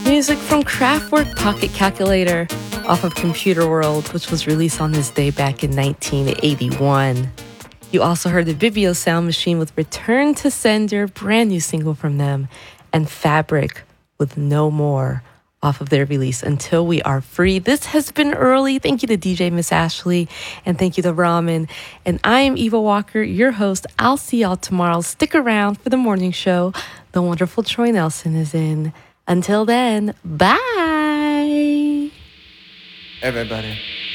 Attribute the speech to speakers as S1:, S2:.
S1: Music from Kraftwerk Pocket Calculator off of Computer World, which was released on this day back in 1981. You also heard the Vivio Sound Machine with Return to Sender, brand new single from them, and Fabric with No More off of their release Until We Are Free. This has been early. Thank you to DJ Miss Ashley, and thank you to Ramen. And I am Eva Walker, your host. I'll see y'all tomorrow. Stick around for the morning show. The wonderful Troy Nelson is in. Until then, bye.
S2: Everybody.